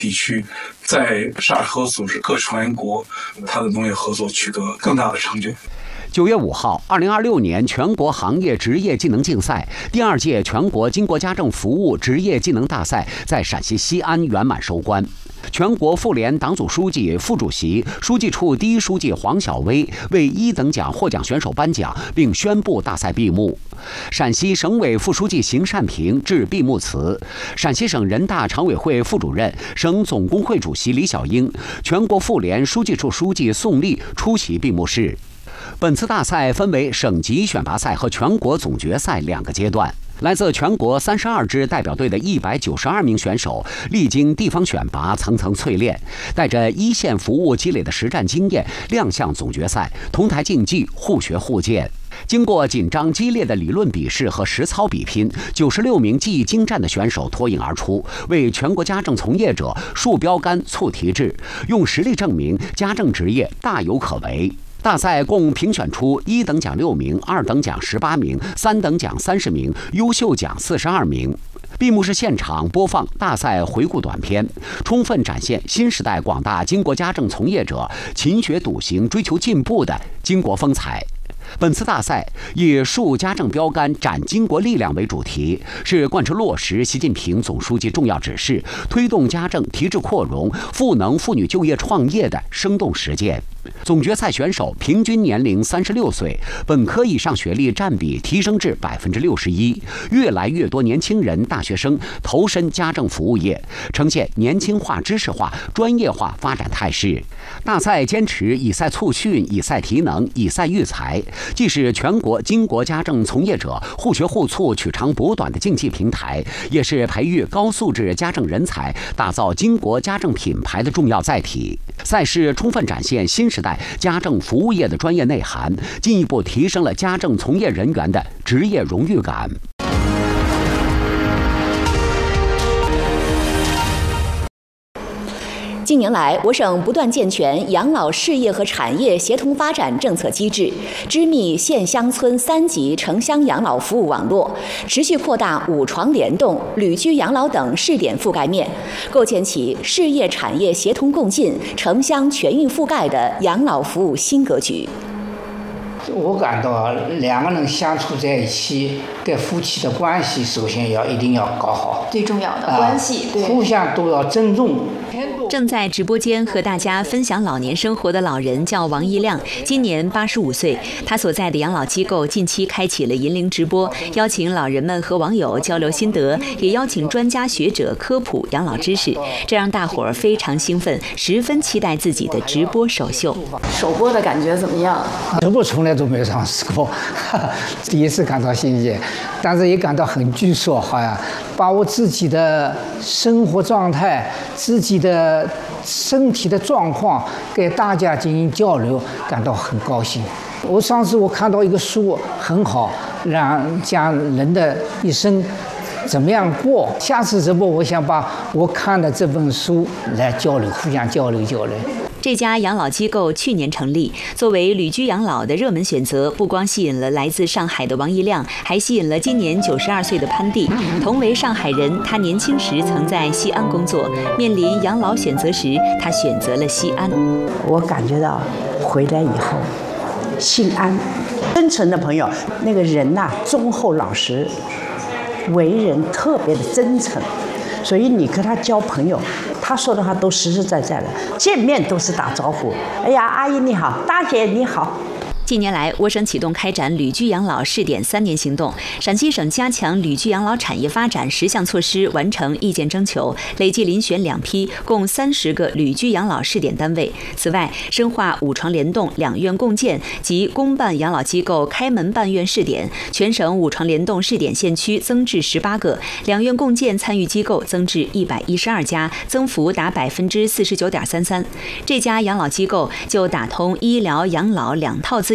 地区在沙尔合作组织各成员国，它的农业合作取得更大的成就。 9月5号，2026年全国行业职业技能竞赛第2届全国经国家政服务职业技能大赛在陕西西安圆满收官。全国妇联党组书记、副主席、书记处第一书记黄晓薇为1等奖获奖选手颁奖，并宣布大赛闭幕。陕西省委副书记邢善平致闭幕词，陕西省人大常委会副主任、省总工会主席李小英、全国妇联书记处书记宋丽出席闭幕式。本次大赛分为省级选拔赛和全国总决赛2个阶段。来自全国32支代表队的192名选手，历经地方选拔，层层淬炼，带着一线服务积累的实战经验，亮相总决赛，同台竞技，互学互鉴。经过紧张激烈的理论比试和实操比拼，96名技艺精湛的选手脱颖而出，为全国家政从业者树标杆、促题制，用实力证明家政职业大有可为。大赛共评选出1等奖6名、2等奖18名、3等奖30名、优秀奖42名。闭幕式现场播放大赛回顾短片，充分展现新时代广大经国家政从业者勤学笃行、追求进步的经国风采。本次大赛以树家政标杆、展经国力量为主题，是贯彻落实习近平总书记重要指示，推动家政提质扩容、赋能妇女就业创业的生动实践。总决赛选手平均年龄36岁，本科以上学历占比提升至61%，越来越多年轻人、大学生投身家政服务业，呈现年轻化、知识化、专业化发展态势。大赛坚持以赛促训、以赛提能、以赛育才，既是全国经国家政从业者互学互促、取长补短的竞技平台，也是培育高素质家政人才、打造经国家政品牌的重要载体。赛事充分展现新时代家政服务业的专业内涵，进一步提升了家政从业人员的职业荣誉感。 近年来，我省不断健全养老事业和产业协同发展政策机制，织密县乡村3级城乡养老服务网络，持续扩大5床联动、旅居养老等试点覆盖面，构建起事业产业协同共进、城乡全域覆盖的养老服务新格局。 我感到2个人相处在一起，跟夫妻的关系首先一定要搞好， 最重要的关系，对， 互相都要尊重。 正在直播间和大家分享老年生活的老人叫王一亮，今年85岁。他所在的养老机构近期开启了银铃直播，邀请老人们和网友交流心得，也邀请专家学者科普养老知识，这让大伙儿非常兴奋，十分期待自己的直播首秀。 首播的感觉怎么样？ 直播从来都没尝试过，第一次感到新鲜，但是也感到很拘束，好像把我自己的生活状态、自己的身体的状况给大家进行交流，感到很高兴。上次我看到一个书很好，讲人的一生怎么样过。下次直播我想把我看的这本书来交流，互相交流。 这家养老机构去年成立，作为旅居养老的热门选择，不光吸引了来自上海的王一亮，还吸引了今年92岁的潘蒂。同为上海人，他年轻时曾在西安工作，面临养老选择时，他选择了西安。 我感觉到回来以后心安，真诚的朋友，那个人呐，忠厚老实，为人特别的真诚，所以你跟他交朋友，他说的话都实实在在的，见面都是打招呼。哎呀，阿姨你好，大姐你好。 近年来，我省启动开展旅居养老试点3年行动，陕西省加强旅居养老产业发展10项措施完成意见征求，累计遴选2批，共30个旅居养老试点单位。此外，深化5床联动、2院共建及公办养老机构开门办院试点，全省5床联动试点县区增至18个，2院共建参与机构增至112家，增幅达49.33%。这家养老机构就打通医疗养老2套资源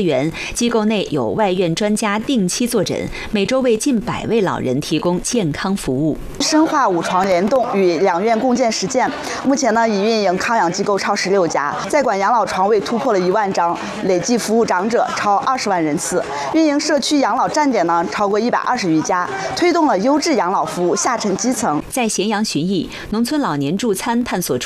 元，机构内有外院专家定期坐诊，每周为近100位老人提供健康服务。 深化5床联动与2院共建实践，目前呢已运营康养机构超16家，在管养老床位突破了1万张，累计服务长者超20万人次，运营社区养老站点呢超过120余家，推动了优质养老服务下沉基层。 在咸阳巡弋，农村老年助餐探索出